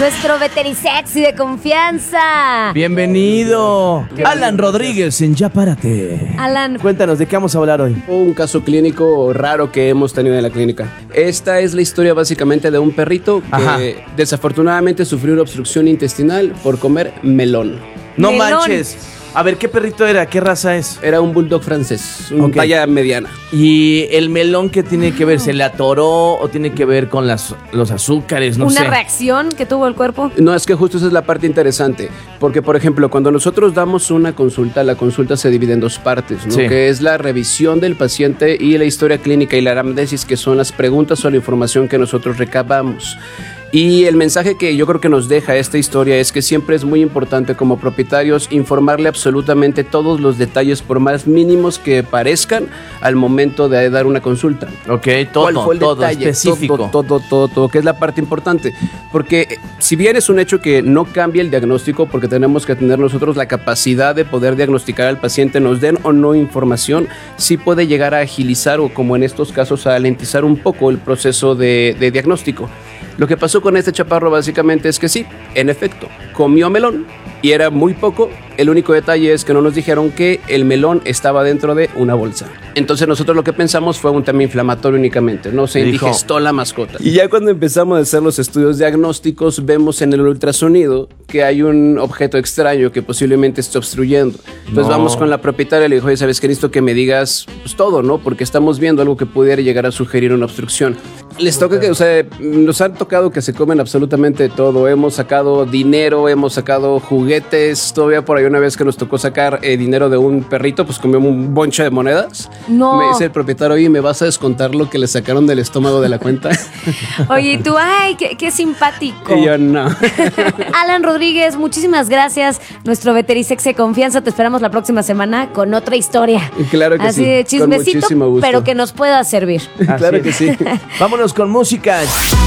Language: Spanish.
nuestro veterisexy de confianza. Bienvenido, Alan Rodríguez en Ya Párate. Alan, Cuéntanos, ¿de qué vamos a hablar hoy? Un caso clínico raro que hemos tenido en la clínica. Esta es la historia básicamente de un perrito que desafortunadamente sufrió una obstrucción intestinal por comer melón. No Melón. manches. A ver, ¿qué perrito era? ¿Qué raza es? Era un bulldog francés, una Ok. talla mediana. ¿Y el melón qué tiene que ver? ¿Se le atoró o tiene que ver con los azúcares? No una sé. reacción que tuvo el cuerpo. No, es que justo esa es la parte interesante, porque por ejemplo, cuando nosotros damos una consulta, la consulta se divide en dos partes, ¿no? Sí. Que es la revisión del paciente y la historia clínica y la anamnesis, que son las preguntas o la información que nosotros recabamos. Y el mensaje que yo creo que nos deja esta historia es que siempre es muy importante como propietarios informarle absolutamente todos los detalles, por más mínimos que parezcan, al momento de dar una consulta. Ok, ¿Cuál fue el todo detalle? específico. Todo, que es la parte importante. Porque si bien es un hecho que no cambia el diagnóstico, porque tenemos que tener nosotros la capacidad de poder diagnosticar al paciente, nos den o no información, sí puede llegar a agilizar o, como en estos casos, a alentizar un poco el proceso de diagnóstico. Lo que pasó con este chaparro básicamente es que sí, en efecto, comió melón y era muy poco. El único detalle es que no nos dijeron que el melón estaba dentro de una bolsa. Entonces nosotros lo que pensamos fue un tema inflamatorio únicamente, no se Dijo. indigestó la mascota. Y ya cuando empezamos a hacer los estudios diagnósticos, vemos en el ultrasonido que hay un objeto extraño que posiblemente esté obstruyendo. Entonces No. vamos con la propietaria y le dijo, oye, ¿sabes qué? Necesito que me digas pues, todo, ¿no? Porque estamos viendo algo que pudiera llegar a sugerir una obstrucción. Les toca que, o sea, nos han tocado que se comen absolutamente todo. Hemos sacado dinero, hemos sacado juguetes. Todavía por ahí una vez que nos tocó sacar dinero de un perrito, pues comimos un bonche de monedas. No. Me dice el propietario, oye, ¿me vas a descontar lo que le sacaron del estómago de la cuenta? Oye, y tú, ay, qué simpático. Y yo, no. Alan Rodríguez, muchísimas gracias. Nuestro veterisexy de confianza. Te esperamos la próxima semana con otra historia. Claro que Así sí, de con chismecito, muchísimo gusto. pero que nos pueda servir. Claro que sí. Vámonos con música.